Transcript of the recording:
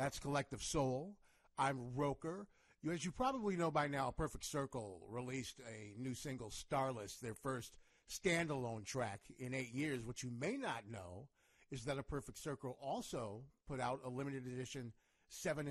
That's Collective Soul. I'm Roker. As you probably know by now, Perfect Circle released a new single, Starless, their first standalone track in 8 years. What you may not know is that A Perfect Circle also put out a limited edition 7